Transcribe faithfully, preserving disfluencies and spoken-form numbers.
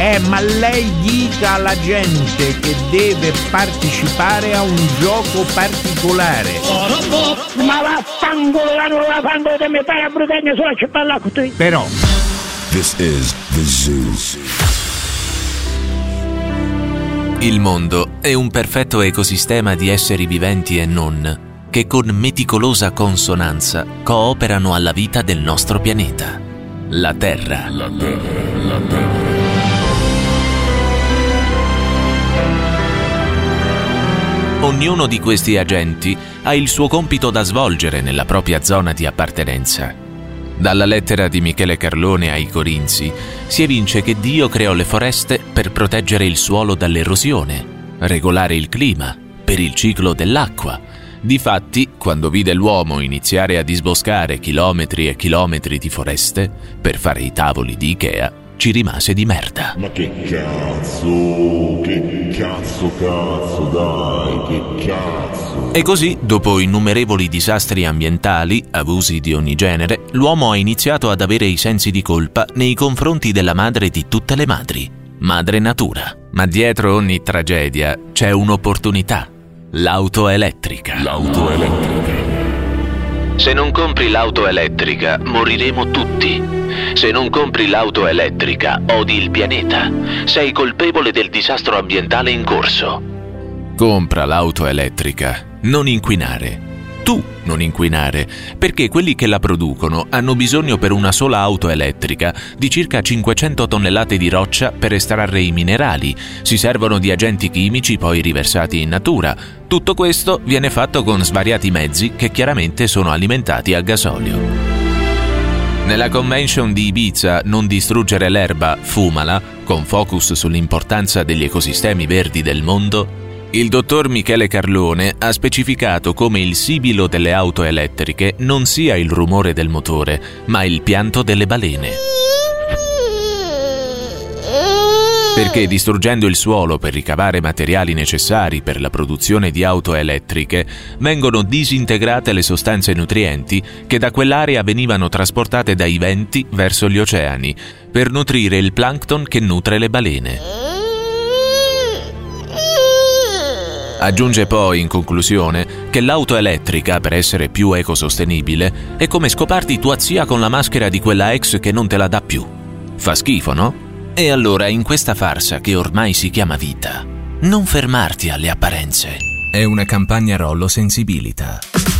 Eh, ma lei dica alla gente che deve partecipare a un gioco particolare. Ma vaffanculo, non la fanno di me fare a Brutegna solo a parlare con te. Però This is the Zoo. Il mondo è un perfetto ecosistema di esseri viventi e non, che con meticolosa consonanza cooperano alla vita del nostro pianeta. La Terra. La Terra, la Terra. Ognuno di questi agenti ha il suo compito da svolgere nella propria zona di appartenenza. Dalla lettera di Michele Carlone ai Corinzi si evince che Dio creò le foreste per proteggere il suolo dall'erosione, regolare il clima, per il ciclo dell'acqua. Difatti, quando vide l'uomo iniziare a disboscare chilometri e chilometri di foreste per fare i tavoli di Ikea, ci rimase di merda. Ma che cazzo, che cazzo, cazzo, dai, che cazzo. E così, dopo innumerevoli disastri ambientali, abusi di ogni genere, l'uomo ha iniziato ad avere i sensi di colpa nei confronti della madre di tutte le madri, Madre Natura. Ma dietro ogni tragedia c'è un'opportunità, l'auto elettrica. L'auto elettrica. Se non compri l'auto elettrica, moriremo tutti. Se non compri l'auto elettrica, odi il pianeta. Sei colpevole del disastro ambientale in corso. Compra l'auto elettrica. Non inquinare. Tu non inquinare, perché quelli che la producono hanno bisogno per una sola auto elettrica di circa cinquecento tonnellate di roccia per estrarre i minerali. Si servono di agenti chimici poi riversati in natura. Tutto questo viene fatto con svariati mezzi che chiaramente sono alimentati a gasolio. Nella convention di Ibiza Non distruggere l'erba, fumala, con focus sull'importanza degli ecosistemi verdi del mondo, il dottor Michele Carlone ha specificato come il sibilo delle auto elettriche non sia il rumore del motore, ma il pianto delle balene. Perché distruggendo il suolo per ricavare materiali necessari per la produzione di auto elettriche, vengono disintegrate le sostanze nutrienti che da quell'area venivano trasportate dai venti verso gli oceani, per nutrire il plankton che nutre le balene. Aggiunge poi, in conclusione, che l'auto elettrica, per essere più ecosostenibile, è come scoparti tua zia con la maschera di quella ex che non te la dà più. Fa schifo, no? E allora, in questa farsa che ormai si chiama vita, non fermarti alle apparenze. È una campagna Rollo Sensibilità.